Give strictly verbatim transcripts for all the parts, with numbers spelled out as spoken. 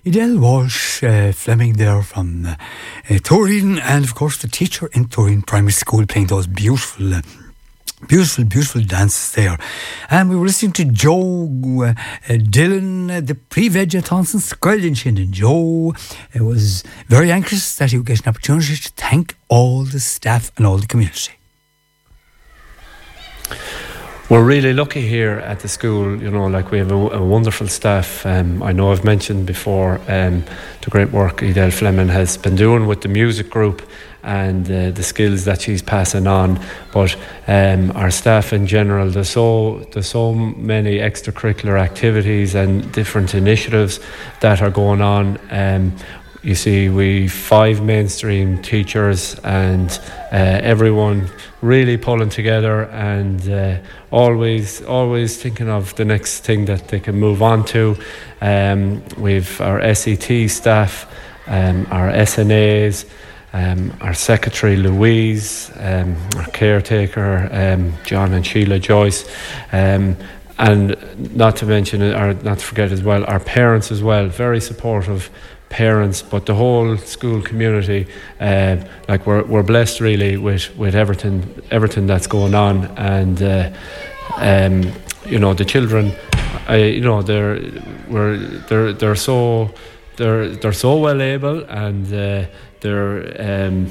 Edel Walsh uh, Fleming there from uh, uh, Turin, and of course the teacher in Turin Primary School playing those beautiful uh, Beautiful, beautiful dances there. And we were listening to Joe uh, uh, Dillon, uh, the pre-veg Thompson Squellinchin, and Joe uh, was very anxious that he would get an opportunity to thank all the staff and all the community. We're really lucky here at the school, you know, like we have a, a wonderful staff. Um, I know I've mentioned before um, the great work Edel Fleming has been doing with the music group and uh, the skills that she's passing on. But um, our staff in general, there's so, there's so many extracurricular activities and different initiatives that are going on. Um, You see, we five mainstream teachers and uh, everyone really pulling together and uh, always, always thinking of the next thing that they can move on to. Um, we've our S E T staff, um, our S N As, um, our secretary Louise, um, our caretaker um, John and Sheila Joyce. Um, and not to mention, or not to forget as well, our parents as well, very supportive parents, but the whole school community, uh, like we're we're blessed really with, with everything everything that's going on, and uh, um, you know the children, uh, you know they're we're they're they're so they're they're so well able, and uh, they're. Um,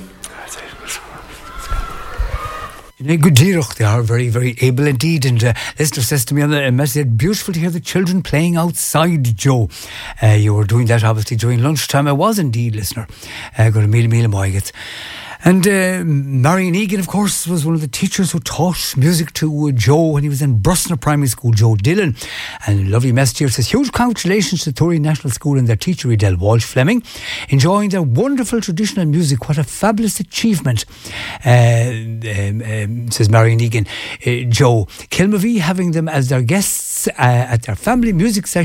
Good Giroch, they are very, very able indeed. And uh, Lester says to me on the message, beautiful to hear the children playing outside, Joe. Uh, you were doing that obviously during lunchtime. I was indeed, listener. Uh, got a meal, meal, and And uh, Marion Egan, of course, was one of the teachers who taught music to uh, Joe when he was in Brusner Primary School, Joe Dillon. And a lovely message here says, huge congratulations to Turin National School and their teacher, Edel Walsh Fleming, enjoying their wonderful traditional music. What a fabulous achievement, uh, um, um, says Marion Egan. Uh, Joe, Kilmavie having them as their guests uh, at their family music session